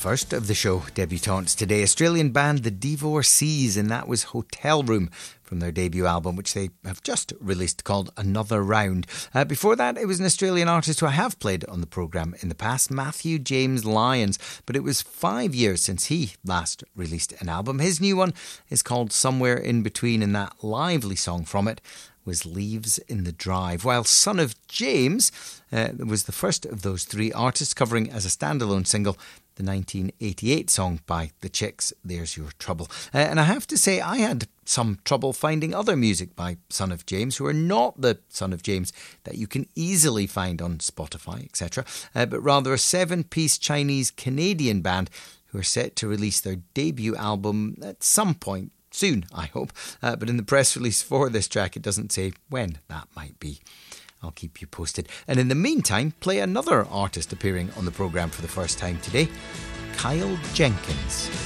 first of the show debutantes today. Australian band The Divorcees, and that was Hotel Room from their debut album, which they have just released, called Another Round. Before that, it was an Australian artist who I have played on the programme in the past, Matthew James Lyons, but it was 5 years since he last released an album. His new one is called Somewhere in Between, and that lively song from it was Leaves in the Drive, while Son of James was the first of those three artists, covering as a standalone single the 1988 song by The Chicks, There's Your Trouble. And I have to say, I had some trouble finding other music by Son of James, who are not the Son of James that you can easily find on Spotify, etc., but rather a 7-piece Chinese-Canadian band who are set to release their debut album at some point soon, I hope. But in the press release for this track, it doesn't say when that might be. I'll keep you posted. And in the meantime, play another artist appearing on the programme for the first time today, Kyle Jenkins.